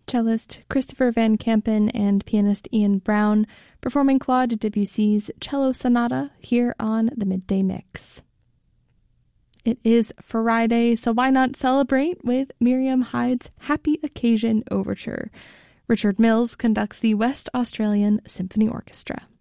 cellist Christopher Van Kampen and pianist Ian Brown performing Claude Debussy's Cello Sonata here on the Midday Mix. It is Friday, so why not celebrate with Miriam Hyde's Happy Occasion Overture? Richard Mills conducts the West Australian Symphony Orchestra.